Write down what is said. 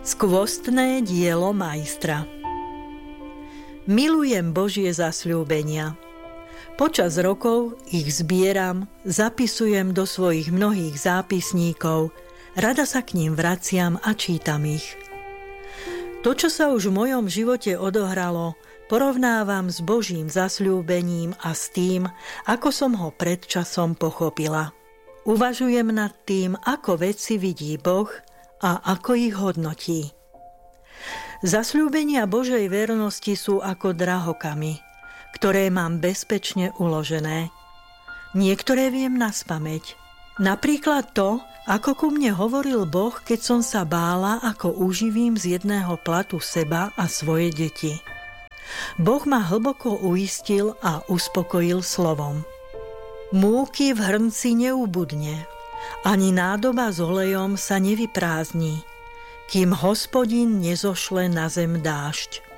Skvostné dielo majstra. Milujem Božie zasľúbenia. Počas rokov ich zbieram, zapisujem do svojich mnohých zápisníkov, rada sa k ním vraciam a čítam ich. To, čo sa už v mojom živote odohralo, porovnávam s Božím zasľúbením a s tým, ako som ho pred časom pochopila. Uvažujem nad tým, ako veci vidí Boh a ako ich hodnotí. Zasľúbenia Božej vernosti sú ako drahokamy, ktoré mám bezpečne uložené. Niektoré viem naspamäť. Napríklad to, ako ku mne hovoril Boh, keď som sa bála, ako uživím z jedného platu seba a svoje deti. Boh ma hlboko uistil a uspokojil slovom. Múky v hrnci neubudne, ani nádoba s olejom sa nevyprázdni, kým Hospodin nezošle na zem dážď.